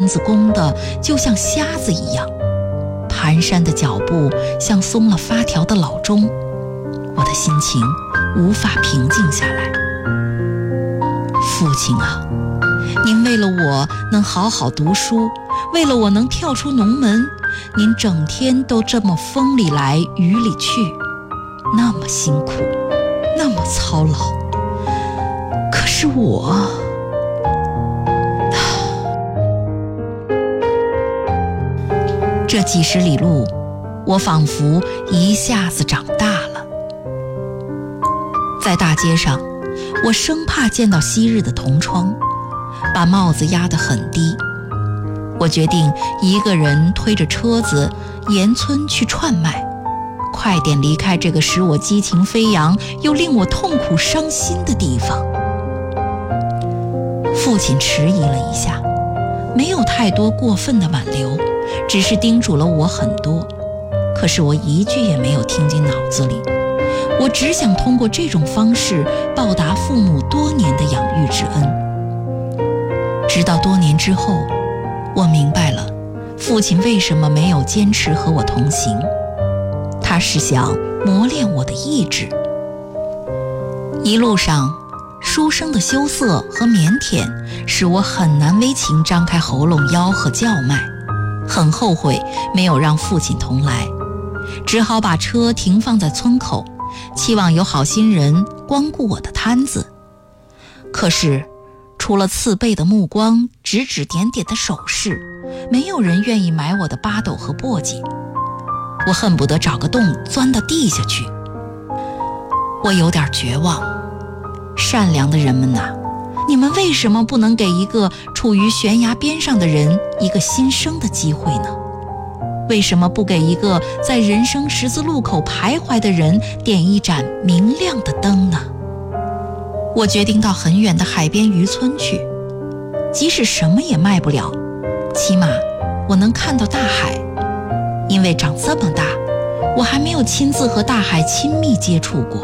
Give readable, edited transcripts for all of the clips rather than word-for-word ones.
子弓的就像瞎子一样，蹒跚的脚步像松了发条的老钟，我的心情无法平静下来。父亲啊，您为了我能好好读书，为了我能跳出农门，您整天都这么风里来雨里去，那么辛苦，那么操劳。可是我这几十里路，我仿佛一下子长大了。在大街上，我生怕见到昔日的同窗，把帽子压得很低。我决定一个人推着车子沿村去串卖，快点离开这个使我激情飞扬又令我痛苦伤心的地方。父亲迟疑了一下，没有太多过分的挽留，只是叮嘱了我很多，可是我一句也没有听进脑子里。我只想通过这种方式报答父母多年的养育之恩。直到多年之后，我明白了父亲为什么没有坚持和我同行，他是想磨练我的意志。一路上书生的羞涩和腼腆使我很难为情张开喉咙吆喝叫卖，很后悔没有让父亲同来，只好把车停放在村口，期望有好心人光顾我的摊子。可是除了刺背的目光、指指点点的手势，没有人愿意买我的巴斗和簸箕。我恨不得找个洞钻到地下去。我有点绝望。善良的人们呐，你们为什么不能给一个处于悬崖边上的人一个新生的机会呢？为什么不给一个在人生十字路口徘徊的人点一盏明亮的灯呢？我决定到很远的海边渔村去，即使什么也卖不了，起码我能看到大海。因为长这么大，我还没有亲自和大海亲密接触过。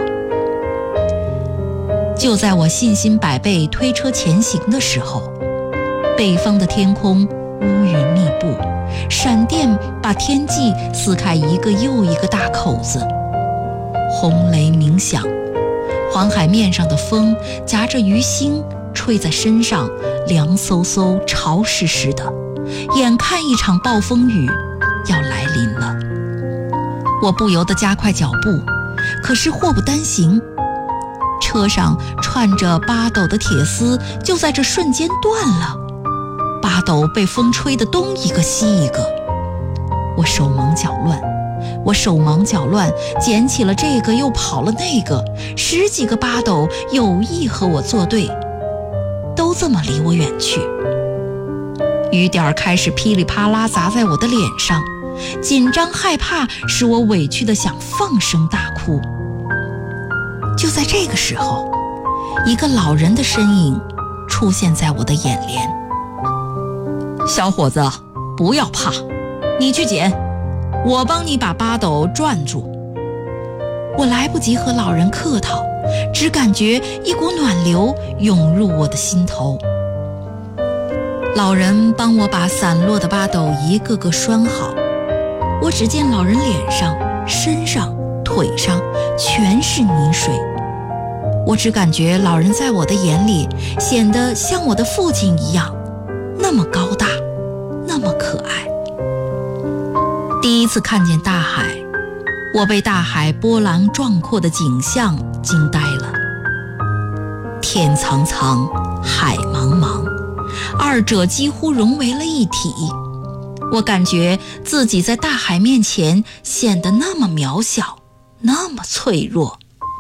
就在我信心百倍推车前行的时候，北方的天空乌云密布，闪电把天际撕开一个又一个大口子，轰雷鸣响，黄海面上的风夹着鱼腥吹在身上，凉飕飕潮湿湿的，眼看一场暴风雨要来临了。我不由得加快脚步，可是祸不单行，车上串着八斗的铁丝就在这瞬间断了，八斗被风吹得东一个西一个。我手忙脚乱，捡起了这个又跑了那个，10几个八斗有意和我作对，都这么离我远去。雨点开始噼里啪啦砸在我的脸上，紧张害怕使我委屈得想放声大哭。就在这个时候，一个老人的身影出现在我的眼帘。小伙子，不要怕，你去捡，我帮你把八斗转住。我来不及和老人客套，只感觉一股暖流涌入我的心头。老人帮我把散落的八斗一个个拴好，我只见老人脸上、身上、腿上全是泥水。我只感觉老人在我的眼里显得像我的父亲一样，那么高大，那么可爱。第一次看见大海，我被大海波澜壮阔的景象惊呆了。天苍苍，海茫茫，二者几乎融为了一体。我感觉自己在大海面前显得那么渺小，那么脆弱。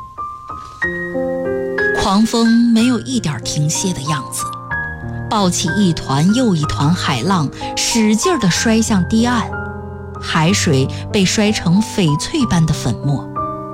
狂风没有一点停歇的样子，抱起一团又一团海浪，使劲地摔向堤岸，海水被摔成翡翠般的粉末。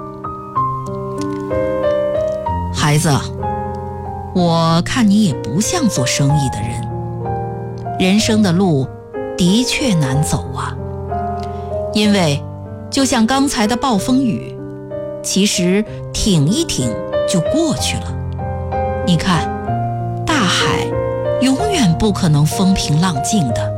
孩子，我看你也不像做生意的人，人生的路的确难走啊。因为就像刚才的暴风雨，其实挺一挺就过去了。你看，大海永远不可能风平浪静的。